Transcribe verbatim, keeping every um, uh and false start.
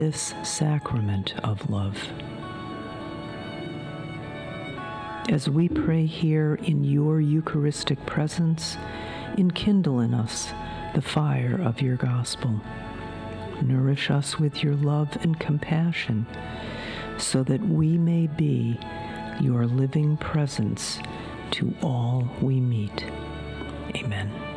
this sacrament of love. As we pray here in your Eucharistic presence, enkindle in us the fire of your gospel. Nourish us with your love and compassion, so that we may be your living presence to all we meet. Amen.